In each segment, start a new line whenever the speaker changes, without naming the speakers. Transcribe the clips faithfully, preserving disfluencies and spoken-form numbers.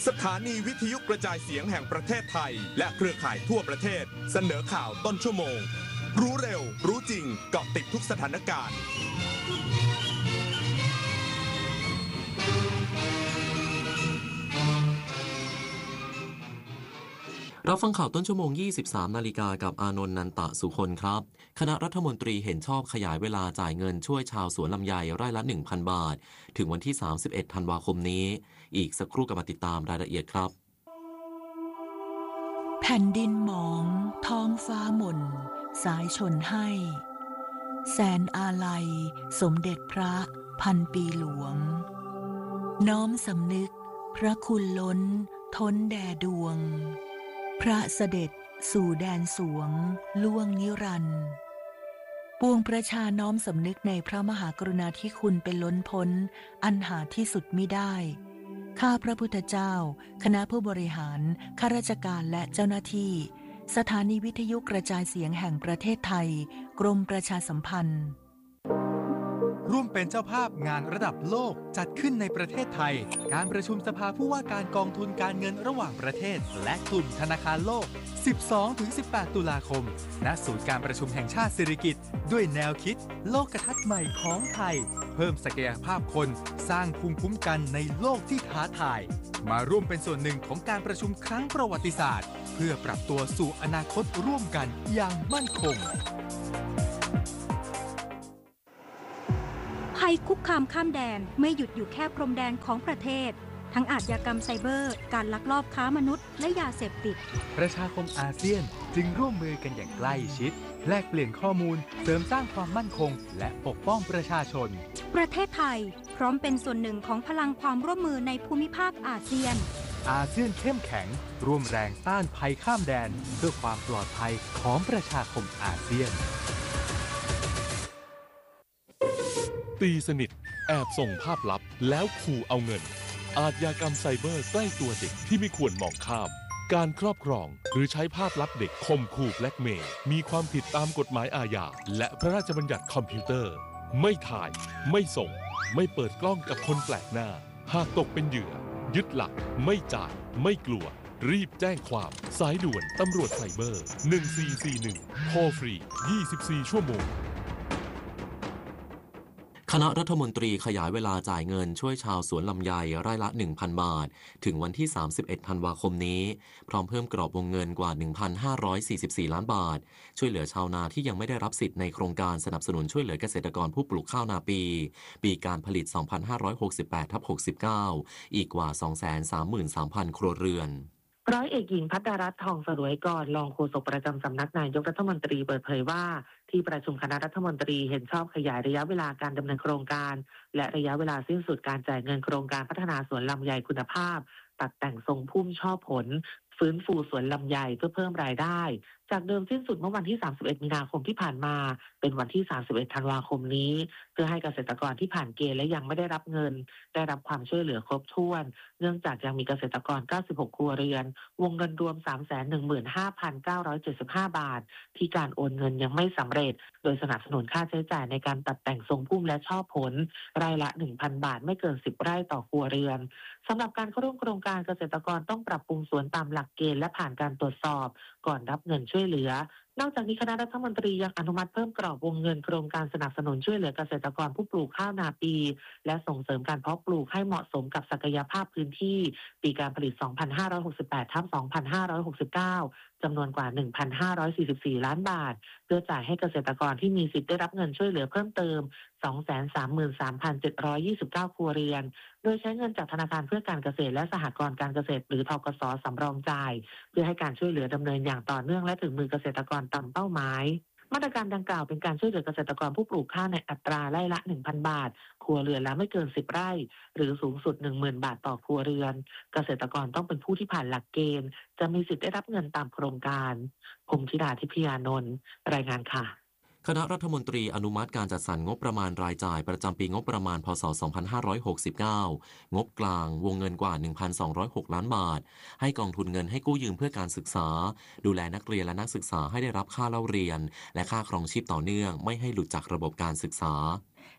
สถานีวิทยุกระจายเสียงแห่งประเทศไทยและเครือข่ายทั่วประเทศเสนอข่าวต้นชั่วโมงรู้เร็วรู้จริงเกาะติดทุกสถานการณ์
รับฟังข่าวต้นชั่วโมง ยี่สิบสาม นาฬิกากับอานนท์ นันตะสุคนครับคณะรัฐมนตรีเห็นชอบขยายเวลาจ่ายเงินช่วยชาวสวนลำไยไร่ละ หนึ่งพัน บาทถึงวันที่ สามสิบเอ็ด ธันวาคมนี้อีกสักครู่กลับมาติดตามรายละเอียดครับ
แผ่นดินหมองท้องฟ้าหม่นสายชนให้แสนอาลัยสมเด็จพระพันปีหลวงน้อมสำนึกพระคุณล้นท้นแด่ดวงพระเสด็จสู่แดนสวงล่วงนิรันดร์ปวงประชาน้อมสำนึกในพระมหากรุณาธิคุณเป็นล้นพ้นอันหาที่สุดมิได้ข้าพระพุทธเจ้าคณะผู้บริหารข้าราชการและเจ้าหน้าที่สถานีวิทยุกระจายเสียงแห่งประเทศไทยกรมประชาสัมพันธ์
ร่วมเป็นเจ้าภาพงานระดับโลกจัดขึ้นในประเทศไทยการประชุมสภาผู้ว่าการกองทุนการเงินระหว่างประเทศและกลุ่มธนาคารโลก สิบสองถึงสิบแปด ตุลาคมณศูนย์การประชุมแห่งชาติสิริกิติ์ด้วยแนวคิดโลกทัศน์ใหม่ของไทยเพิ่มศักยภาพคนสร้างภูมิคุ้มกันในโลกที่ท้าทายมาร่วมเป็นส่วนหนึ่งของการประชุมครั้งประวัติศาสตร์เพื่อปรับตัวสู่อนาคตร่วมกันอย่างมั่นคง
ภัยคุกคามข้ามแดนไม่หยุดอยู่แค่พรมแดนของประเทศทั้งอาชญากรรมไซเบอร์การลักลอบค้ามนุษย์และยาเสพติด
ประชาคมอาเซียนจึงร่วมมือกันอย่างใกล้ชิดแลกเปลี่ยนข้อมูลเสริมสร้างความมั่นคงและปกป้องประชาชน
ประเทศไทยพร้อมเป็นส่วนหนึ่งของพลังความร่วมมือในภูมิภาคอาเซียน
อาเซียนเข้มแข็งร่วมแรงต้านภัยข้ามแดนเพื่อความปลอดภัยของประชาคมอาเซียน
ตีสนิทแอบส่งภาพลับแล้วขู่เอาเงินอาชญากรรมไซเบอร์ใกล้ตัวเด็กที่ไม่ควรมองข้ามการครอบครองหรือใช้ภาพลับเด็กข่มขู่แบล็กเมย์มีความผิดตามกฎหมายอาญาและพระราชบัญญัติคอมพิวเตอร์ไม่ถ่ายไม่ส่งไม่เปิดกล้องกับคนแปลกหน้าหากตกเป็นเหยื่อยึดหลักไม่จ่ายไม่กลัวรีบแจ้งความสายด่วนตำรวจไซเบอร์หนึ่งสี่สี่หนึ่งโทรฟรียี่สิบสี่ชั่วโมง
คณะรัฐมนตรีขยายเวลาจ่ายเงินช่วยชาวสวนลำไยไร่ละ หนึ่งพัน บาทถึงวันที่ สามสิบเอ็ด ธันวาคมนี้พร้อมเพิ่มกรอบวงเงินกว่า หนึ่งพันห้าร้อยสี่สิบสี่ ล้านบาทช่วยเหลือชาวนาที่ยังไม่ได้รับสิทธิ์ในโครงการสนับสนุนช่วยเหลือเกษตรกรผู้ปลูกข้าวนาปีปีการผลิต สองพันห้าร้อยหกสิบแปด หกสิบเก้า อีกกว่า สองแสนสามหมื่นสามพัน ครัวเรือน
ร้อยเอกหญิงภัทรรัตน์ทองสรวยกรรองโฆษกประจำสำนักนายกรัฐมนตรีเปิดเผยว่าที่ประชุมคณะรัฐมนตรีเห็นชอบขยายระยะเวลาการดำเนินโครงการและระยะเวลาสิ้นสุดการจ่ายเงินโครงการพัฒนาสวนลำไยคุณภาพตัดแต่งทรงพุ่มช่อผลฟื้นฟูสวนลำไยเพื่อเพิ่มรายได้จากเดิมสิ้นสุดเมื่อวันที่สามสิบเอ็ดมีนาคมที่ผ่านมาเป็นวันที่สามสิบเอ็ดธันวาคมนี้เพื่อให้เกษตรกรที่ผ่านเกณฑ์และยังไม่ได้รับเงินได้รับความช่วยเหลือครบถ้วนเนื่องจากยังมีเกษตรกรเก้าสิบหกครัวเรือนวงเงินรวม สามแสนหนึ่งหมื่นห้าพันเก้าร้อยเจ็ดสิบห้า บาทที่การโอนเงินยังไม่สำเร็จโดยสนับสนุนค่าใช้จ่ายในการตัดแต่งทรงพุ่มและช่อผลรายละ หนึ่งพัน บาทไม่เกินสิบไร่ต่อครัวเรือนสำหรับการเข้าร่วมโครงการเกษตรกรต้องปรับปรุงสวนตามหลักเกณฑ์และผ่านการตรวจสอบก่อนรับเงินช่วยเหลือนอกจากนี้คณะรัฐมนตรียังอนุมัติเพิ่มกรอบวงเงินโครงการสนับสนุนช่วยเหลือเกษตรกรผู้ปลูกข้าวนาปีและส่งเสริมการเพาะปลูกให้เหมาะสมกับศักยภาพพื้นที่ปีการผลิต สองพันห้าร้อยหกสิบแปด สองพันห้าร้อยหกสิบเก้า จำนวนกว่า หนึ่งพันห้าร้อยสี่สิบสี่ ล้านบาทเพื่อจ่ายให้เกษตรกรที่มีสิทธิ์ได้รับเงินช่วยเหลือเพิ่มเติม สองแสนสามหมื่นสามพันเจ็ดร้อยยี่สิบเก้า ครัวเรือนโดยใช้เงินจากธนาคารเพื่อการเกษตรและสหกรณ์การเกษตรหรือธกส.สำรองจ่ายเพื่อให้การช่วยเหลือดำเนินอย่างต่อเนื่องและถึงมือเกษตรกรตามเป้าหมายมาตรการดังกล่าวเป็นการช่วยเหลือเกษตรกรผู้ปลูกข้าวในอัตราไร่ละ หนึ่งพัน บาทครัวเรือนละไม่เกินสิบไร่หรือสูงสุด หนึ่งหมื่น บาทต่อครัวเรือนเกษตรกรต้องเป็นผู้ที่ผ่านหลักเกณฑ์จะมีสิทธิ์ได้รับเงินตามโครงการพงษ์ธิดาทิพยานนท์รายงานค่ะ
คณะรัฐมนตรีอนุมัติการจัดสรรงบประมาณรายจ่ายประจำปีงบประมาณพ.ศ. สองพันห้าร้อยหกสิบเก้างบกลางวงเงินกว่า หนึ่งพันสองร้อยหก ล้านบาทให้กองทุนเงินให้กู้ยืมเพื่อการศึกษาดูแลนักเรียนและนักศึกษาให้ได้รับค่าเล่าเรียนและค่าครองชีพต่อเนื่องไม่ให้หลุดจากระบบการศึกษา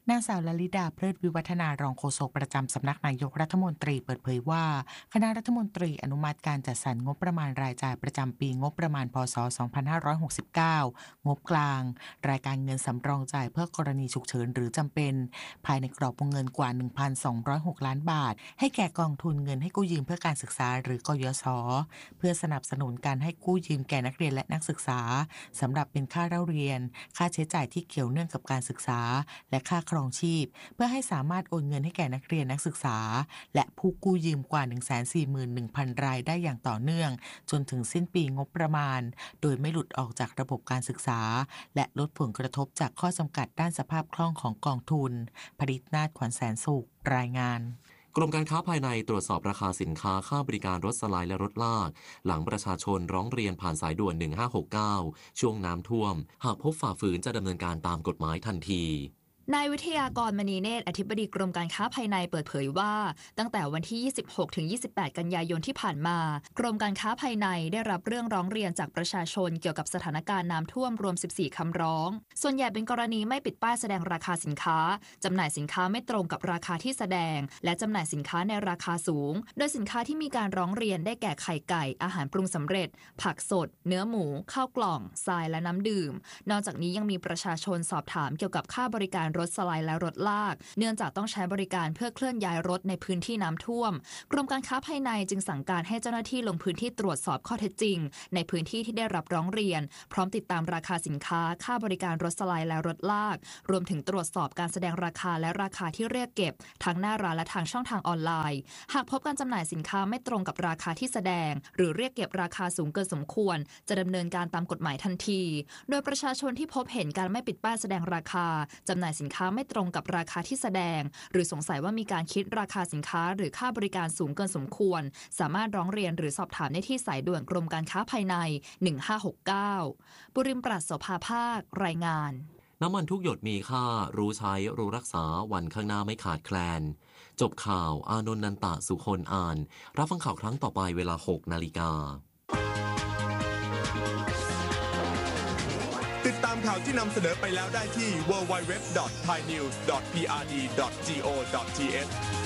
นางสาวลลิดาเพลิดวิวัฒนารองโฆษกประจำสำนักนายกรัฐมนตรีเปิดเผยว่าคณะรัฐมนตรีอนุมัติการจัดสรรงบประมาณรายจ่ายประจำปีงบประมาณพ.ศ. สองพันห้าร้อยหกสิบเก้างบกลางรายการเงินสำรองจ่ายเพื่อกรณีฉุกเฉินหรือจำเป็นภายในกรอบวงเงินกว่า หนึ่งพันสองร้อยหก ล้านบาทให้แก่กองทุนเงินให้กู้ยืมเพื่อการศึกษาหรือกยศ.เพื่อสนับสนุนการให้กู้ยืมแก่นักเรียนและนักศึกษาสำหรับเป็นค่าเล่าเรียนค่าใช้จ่ายที่เกี่ยวเนื่องกับการศึกษาและค่าครองชีพเพื่อให้สามารถโอนเงินให้แก่นักเรียนนักศึกษาและผู้กู้ยืมกว่า หนึ่งแสนสี่หมื่นหนึ่งพัน รายได้อย่างต่อเนื่องจนถึงสิ้นปีงบประมาณโดยไม่หลุดออกจากระบบการศึกษาและลดผลกระทบจากข้อจำกัดด้านสภาพคล่องของกองทุนผลิตนาถขวัญแสนสุขรายงาน
กรมการค้าภายในตรวจสอบราคาสินค้าค่าบริการรถสไลด์และรถลากหลังประชาชนร้องเรียนผ่านสายด่วน หนึ่งห้าหกเก้า ช่วงน้ำท่วมหากพบฝ่าฝืนจะดำเนินการตามกฎหมายทันที
นายวิทยากรมณีเนตรอธิบดีกรมการค้าภายในเปิดเผยว่าตั้งแต่วันที่ ยี่สิบหกถึงยี่สิบแปด กันยายนที่ผ่านมากรมการค้าภายในได้รับเรื่องร้องเรียนจากประชาชนเกี่ยวกับสถานการณ์น้ำท่วมรวม สิบสี่ คำร้องส่วนใหญ่เป็นกรณีไม่ปิดป้ายแสดงราคาสินค้าจำหน่ายสินค้าไม่ตรงกับราคาที่แสดงและจำหน่ายสินค้าในราคาสูงโดยสินค้าที่มีการร้องเรียนได้แก่ไข่ไก่อาหารปรุงสำเร็จผักสดเนื้อหมูข้าวกล่องทรายและน้ำดื่มนอกจากนี้ยังมีประชาชนสอบถามเกี่ยวกับค่าบริการรถสไลด์และรถลากเนื่องจากต้องใช้บริการเพื่อเคลื่อนย้ายรถในพื้นที่น้ำท่วมกรมการค้าภายในจึงสั่งการให้เจ้าหน้าที่ลงพื้นที่ตรวจสอบข้อเท็จจริงในพื้นที่ที่ได้รับร้องเรียนพร้อมติดตามราคาสินค้าค่าบริการรถสไลด์และรถลากรวมถึงตรวจสอบการแสดงราคาและราคาที่เรียกเก็บทั้งหน้าร้านและทางช่องทางออนไลน์หากพบการจำหน่ายสินค้าไม่ตรงกับราคาที่แสดงหรือเรียกเก็บราคาสูงเกินสมควรจะดำเนินการตามกฎหมายทันทีโดยประชาชนที่พบเห็นการไม่ปิดป้ายแสดงราคาจำหน่ายสินค้าไม่ตรงกับราคาที่แสดงหรือสงสัยว่ามีการคิดราคาสินค้าหรือค่าบริการสูงเกินสมควรสามารถร้องเรียนหรือสอบถามได้ที่สายด่วนกรมการค้าภายในหนึ่งห้าหกเก้าบุริมปราศโสภาภาครายงาน
น้ำมันทุกหยดมีค่ารู้ใช้รู้รักษาวันข้างหน้าไม่ขาดแคลนจบข่าวอานนท์นันตะสุคนอ่านรับฟังข่าวครั้งต่อไปเวลา หกนาฬิกา
ติดตามข่าวที่นำเสนอไปแล้วได้ที่ ดับเบิลยู ดับเบิลยู ดับเบิลยู ดอท ไทยนิวส์ ดอท พี อาร์ ดี ดอท จี โอ ดอท ที เอช